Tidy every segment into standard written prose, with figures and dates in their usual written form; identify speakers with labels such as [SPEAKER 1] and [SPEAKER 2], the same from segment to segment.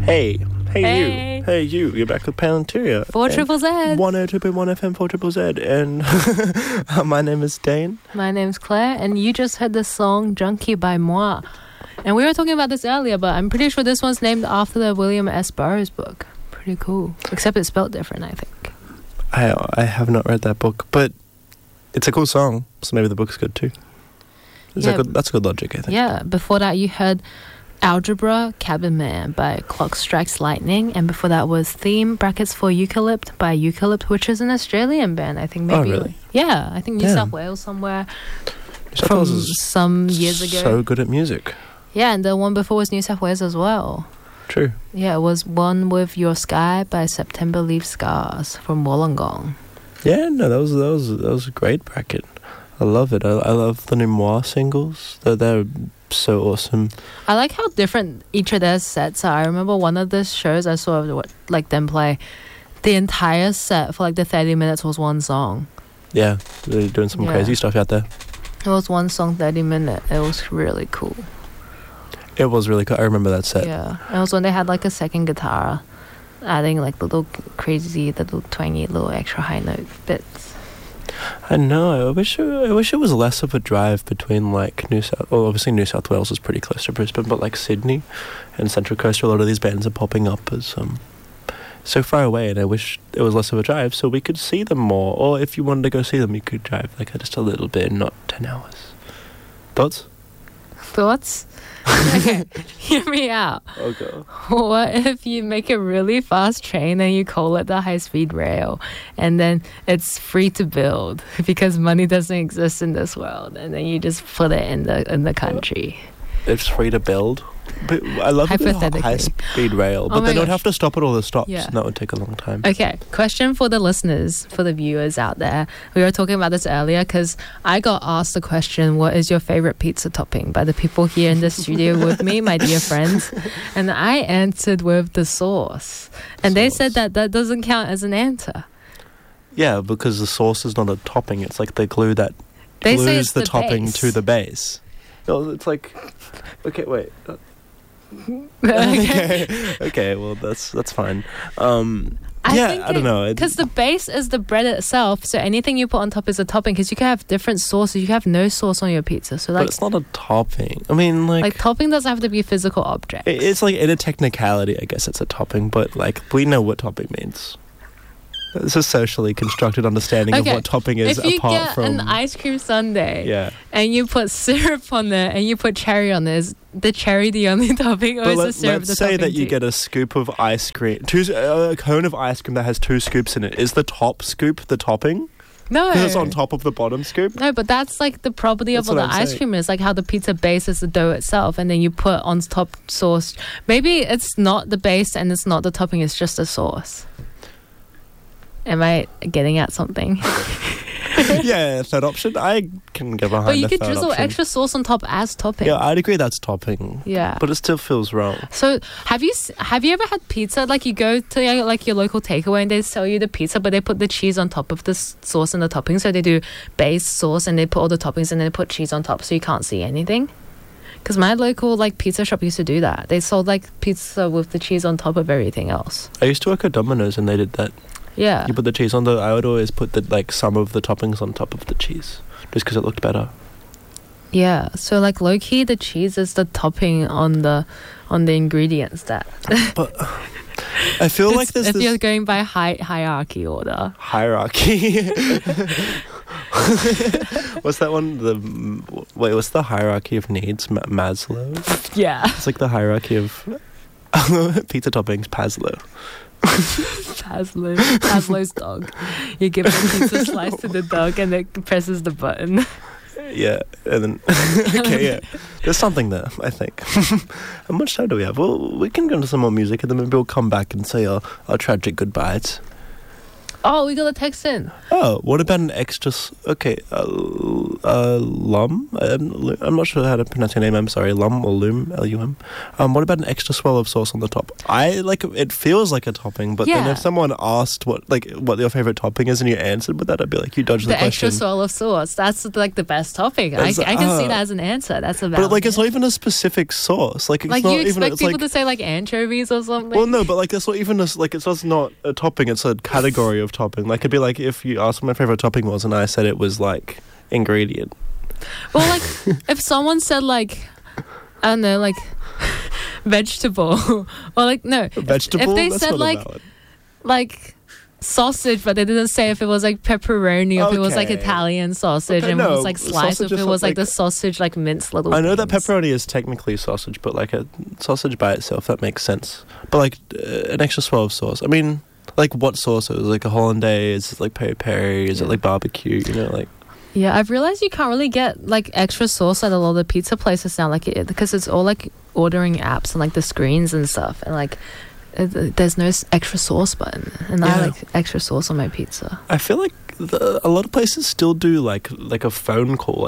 [SPEAKER 1] Hey. Hey,
[SPEAKER 2] Hey.
[SPEAKER 1] you. Hey, you. You're back with Palantiria.
[SPEAKER 2] 4ZZZ.
[SPEAKER 1] 102.1 FM 4ZZZ. And my name is Dane.
[SPEAKER 2] My name's Claire, and you just heard the song Junkie by Moi. And we were talking about this earlier, but I'm pretty sure this one's named after the William S. Burroughs book. Pretty cool. Except it's spelled different, I think.
[SPEAKER 1] I have not read that book, but it's a cool song, so maybe the book's good too. That's good logic, I think.
[SPEAKER 2] Yeah, before that you heard Algebra Cabin Man by Clock Strikes Lightning, and before that was Theme brackets for Eucalypt by Eucalypt, which is an Australian band, I think. Maybe.
[SPEAKER 1] Oh, really?
[SPEAKER 2] Yeah, I think New South Wales somewhere.
[SPEAKER 1] New South
[SPEAKER 2] from
[SPEAKER 1] Wales is
[SPEAKER 2] some years ago.
[SPEAKER 1] So good at music.
[SPEAKER 2] Yeah, and the one before was New South Wales as well.
[SPEAKER 1] True.
[SPEAKER 2] Yeah, it was One With Your Sky by September Leaf Scars from Wollongong.
[SPEAKER 1] Yeah, no, that was a great bracket. I love it. I love the Moi singles. They're so awesome.
[SPEAKER 2] I like how different each of their sets are. I remember one of the shows I saw like them play. The entire set for like the 30 minutes was one song.
[SPEAKER 1] Yeah, they're doing some crazy stuff out there.
[SPEAKER 2] It was one song, 30 minutes. It was really cool.
[SPEAKER 1] It was really cool. I remember that set.
[SPEAKER 2] Yeah. It was when they had like a second guitar, adding like the little crazy, the little twangy, little extra high note bits.
[SPEAKER 1] I know. I wish it was less of a drive between like obviously New South Wales is pretty close to Brisbane, but like Sydney and Central Coast, where a lot of these bands are popping up as so far away, and I wish it was less of a drive so we could see them more. Or if you wanted to go see them, you could drive like just a little bit, not 10 hours. Thoughts?
[SPEAKER 2] Okay, hear me out.
[SPEAKER 1] Okay.
[SPEAKER 2] What if you make a really fast train and you call it the high-speed rail, and then it's free to build because money doesn't exist in this world, and then you just put it in the country?
[SPEAKER 1] It's free to build. But I love the high-speed rail, but they don't have to stop at all the stops. Yeah. And that would take a long time.
[SPEAKER 2] Okay, question for the listeners, for the viewers out there. We were talking about this earlier because I got asked the question, what is your favorite pizza topping, by the people here in the studio with me, my dear friends. And I answered with the sauce. And they said that doesn't count as an answer.
[SPEAKER 1] Yeah, because the sauce is not a topping. It's like the glue that glues the topping to the base. No, it's like... Okay, wait. Okay, well, that's fine. I don't know.
[SPEAKER 2] Because the base is the bread itself, so anything you put on top is a topping, because you can have different sauces. You can have no sauce on your pizza. So
[SPEAKER 1] but it's not a topping. I mean, like
[SPEAKER 2] topping doesn't have to be a physical object.
[SPEAKER 1] It's like, in a technicality, I guess it's a topping, but like we know what topping means. It's a socially constructed understanding of what topping is, apart from...
[SPEAKER 2] If you get an ice cream sundae and you put syrup on there and you put cherry on there, is the cherry the only topping, or is the syrup the topping?
[SPEAKER 1] Let's say that you get a scoop of ice cream, a cone of ice cream that has 2 scoops in it. Is the top scoop the topping?
[SPEAKER 2] No.
[SPEAKER 1] Because it's on top of the bottom scoop?
[SPEAKER 2] No, but that's like the property of what the ice cream is, like how the pizza base is the dough itself, and then you put on top sauce. Maybe it's not the base and it's not the topping, it's just a sauce. Am I getting at something?
[SPEAKER 1] Yeah, third option. I can get behind the third option.
[SPEAKER 2] But you could drizzle extra sauce on top as topping.
[SPEAKER 1] Yeah, I'd agree that's topping.
[SPEAKER 2] Yeah.
[SPEAKER 1] But it still feels wrong.
[SPEAKER 2] So have you ever had pizza? Like you go to like your local takeaway and they sell you the pizza, but they put the cheese on top of the sauce and the topping. So they do base sauce and they put all the toppings and then they put cheese on top so you can't see anything. Because my local like pizza shop used to do that. They sold like pizza with the cheese on top of everything else.
[SPEAKER 1] I used to work at Domino's and they did that.
[SPEAKER 2] Yeah.
[SPEAKER 1] You put the cheese on I would always put some of the toppings on top of the cheese, just because it looked better.
[SPEAKER 2] Yeah. So like low key, the cheese is the topping on the ingredients that.
[SPEAKER 1] But I feel like there's
[SPEAKER 2] if you're going by hierarchy order.
[SPEAKER 1] Hierarchy. What's that one? What's the hierarchy of needs? Maslow.
[SPEAKER 2] Yeah.
[SPEAKER 1] It's like the hierarchy of pizza toppings. Paslow.
[SPEAKER 2] Paslow's dog. You give a pizza slice to the dog and it presses the button.
[SPEAKER 1] Yeah, and then okay, yeah. There's something there, I think. How much time do we have? Well, we can go into some more music and then maybe we'll come back and say our tragic goodbyes.
[SPEAKER 2] Oh, we got a text in.
[SPEAKER 1] Oh, what about an extra... lum? I'm not sure how to pronounce your name. I'm sorry. Lum or lum? L-U-M. What about an extra swirl of sauce on the top? I like it. Feels like a topping, but then
[SPEAKER 2] Yeah.
[SPEAKER 1] if someone asked what your favorite topping is and you answered with that, I'd be like, you dodged the
[SPEAKER 2] The
[SPEAKER 1] question.
[SPEAKER 2] extra swirl of sauce. That's like the best topping. I
[SPEAKER 1] It's,
[SPEAKER 2] can see that as an answer. That's a valid
[SPEAKER 1] But like, it's not
[SPEAKER 2] answer.
[SPEAKER 1] even a specific sauce. Like, it's
[SPEAKER 2] Like
[SPEAKER 1] not
[SPEAKER 2] you
[SPEAKER 1] even.
[SPEAKER 2] expect
[SPEAKER 1] It's
[SPEAKER 2] people
[SPEAKER 1] like,
[SPEAKER 2] to say like anchovies or something.
[SPEAKER 1] well, no, but like, it's not even it's not a topping. It's a category of topping. Like, it'd be like if you asked what my favorite topping was, and I said it was like ingredient.
[SPEAKER 2] Well, like if someone said like, I don't know, like vegetable or like no
[SPEAKER 1] Vegetable.
[SPEAKER 2] If they
[SPEAKER 1] That's
[SPEAKER 2] said
[SPEAKER 1] not
[SPEAKER 2] like
[SPEAKER 1] valid.
[SPEAKER 2] like sausage, but they didn't say if it was like pepperoni or if it was like
[SPEAKER 1] Okay.
[SPEAKER 2] Italian sausage
[SPEAKER 1] Okay,
[SPEAKER 2] and it
[SPEAKER 1] no,
[SPEAKER 2] was like sliced, or
[SPEAKER 1] sausage
[SPEAKER 2] if
[SPEAKER 1] is
[SPEAKER 2] it was
[SPEAKER 1] not
[SPEAKER 2] like the
[SPEAKER 1] like-
[SPEAKER 2] sausage like minced little.
[SPEAKER 1] I know that
[SPEAKER 2] things.
[SPEAKER 1] pepperoni is technically sausage, but like a sausage by itself, that makes sense. But like an extra swirl of sauce. I mean, like what sauce? It was like a hollandaise, is it like peri peri, is it
[SPEAKER 2] Yeah.
[SPEAKER 1] like barbecue? You know, like
[SPEAKER 2] Yeah, I've realized you can't really get like extra sauce at a lot of the pizza places now, like because it's all like ordering apps and like the screens and stuff, and like there's no extra sauce button, and I
[SPEAKER 1] Yeah.
[SPEAKER 2] like extra sauce on my pizza.
[SPEAKER 1] I feel like a lot of places still do like a phone call.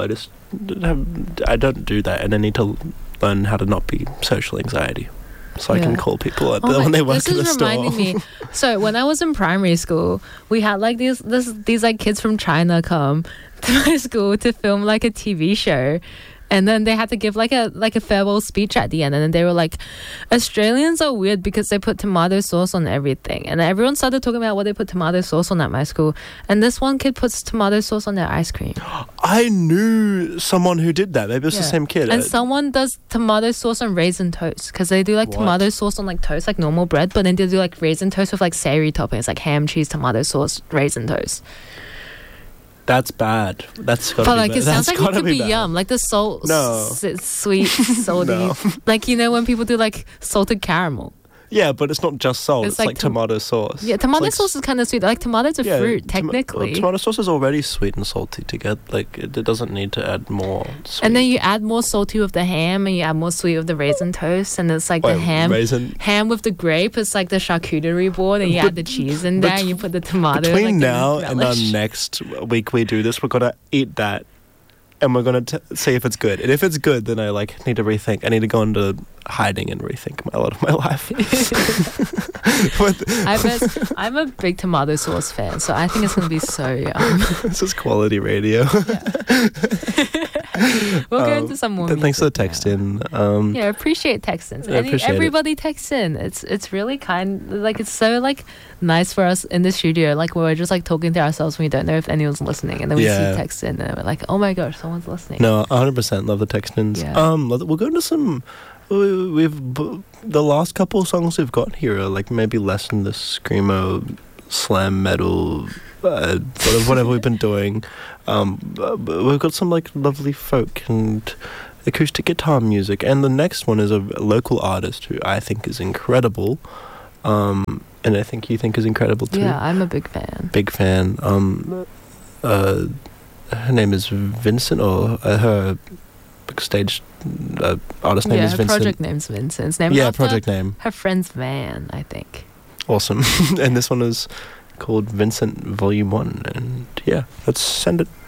[SPEAKER 1] I don't do that, and I need to learn how to not be social anxiety, so I can
[SPEAKER 2] Yeah.
[SPEAKER 1] call people
[SPEAKER 2] Oh my-
[SPEAKER 1] when they work
[SPEAKER 2] this
[SPEAKER 1] in the
[SPEAKER 2] is
[SPEAKER 1] store.
[SPEAKER 2] reminding me. So when I was in primary school, we had like these like kids from China come to my school to film like a TV show. And then they had to give like a farewell speech at the end, and then they were like, Australians are weird because they put tomato sauce on everything. And everyone started talking about what they put tomato sauce on at my school. And this one kid puts tomato sauce on their ice cream.
[SPEAKER 1] I knew someone who did that. Maybe it was the
[SPEAKER 2] Yeah.
[SPEAKER 1] same kid.
[SPEAKER 2] And someone does tomato sauce on raisin toast because they do like
[SPEAKER 1] What?
[SPEAKER 2] tomato sauce on like toast, like normal bread, but then they do like raisin toast with like savory toppings, like ham, cheese, tomato sauce, raisin toast.
[SPEAKER 1] That's bad. That's gotta
[SPEAKER 2] But
[SPEAKER 1] be
[SPEAKER 2] like
[SPEAKER 1] bad.
[SPEAKER 2] it sounds
[SPEAKER 1] That's
[SPEAKER 2] like it
[SPEAKER 1] gotta
[SPEAKER 2] could be
[SPEAKER 1] bad.
[SPEAKER 2] yum, like the salt,
[SPEAKER 1] No.
[SPEAKER 2] sweet, salty,
[SPEAKER 1] No.
[SPEAKER 2] like you know when people do like salted caramel.
[SPEAKER 1] Yeah, but it's not just salt.
[SPEAKER 2] It's
[SPEAKER 1] It's,
[SPEAKER 2] like
[SPEAKER 1] like tomato sauce.
[SPEAKER 2] Yeah, tomato
[SPEAKER 1] It's like
[SPEAKER 2] sauce is kind of sweet. Like tomatoes are
[SPEAKER 1] yeah,
[SPEAKER 2] fruit
[SPEAKER 1] tom-
[SPEAKER 2] technically,
[SPEAKER 1] tomato sauce is already sweet and salty together. Like it doesn't need to add more. Sweet.
[SPEAKER 2] and then you add more salty with the ham, and you add more sweet with the raisin toast, and it's like the
[SPEAKER 1] Wait,
[SPEAKER 2] ham.
[SPEAKER 1] raisin.
[SPEAKER 2] Ham with the grape is like the charcuterie board, and you add the cheese in there, and you put the tomato.
[SPEAKER 1] Between
[SPEAKER 2] like,
[SPEAKER 1] now
[SPEAKER 2] the
[SPEAKER 1] and our
[SPEAKER 2] relish.
[SPEAKER 1] next week we do this, we're gonna eat that, and we're gonna see if it's good. And if it's good, then I like need to rethink. I need to go into hiding and rethink a lot of my life. But
[SPEAKER 2] I'm a big tomato sauce fan, so I think it's gonna be so yum.
[SPEAKER 1] this is quality radio.
[SPEAKER 2] We'll go into some more.
[SPEAKER 1] Thanks for the
[SPEAKER 2] music
[SPEAKER 1] text
[SPEAKER 2] now.
[SPEAKER 1] in.
[SPEAKER 2] Yeah, appreciate text-ins.
[SPEAKER 1] I appreciate it.
[SPEAKER 2] Everybody texts in. It's really kind. Like it's so like nice for us in the studio. Like we're just like talking to ourselves. We don't know if anyone's listening, and then we
[SPEAKER 1] Yeah.
[SPEAKER 2] see text in, and we're like, oh my gosh, someone's listening.
[SPEAKER 1] No, 100% love the text-ins.
[SPEAKER 2] Yeah.
[SPEAKER 1] We'll go into some. The last couple of songs we've got here are like maybe less than the screamo, slam metal, whatever we've been doing. But we've got some like lovely folk and acoustic guitar music, and the next one is a local artist who I think is incredible, and I think you think is incredible too.
[SPEAKER 2] Yeah, I'm a big fan.
[SPEAKER 1] Big fan. Her name is Vincent, or her stage artist name
[SPEAKER 2] Yeah,
[SPEAKER 1] is
[SPEAKER 2] her
[SPEAKER 1] Vincent.
[SPEAKER 2] project name's Vincent. It's named
[SPEAKER 1] Yeah,
[SPEAKER 2] after
[SPEAKER 1] project name.
[SPEAKER 2] her friend's van, I think.
[SPEAKER 1] Awesome. And this one is called Vincent Volume 1. And yeah, let's send it.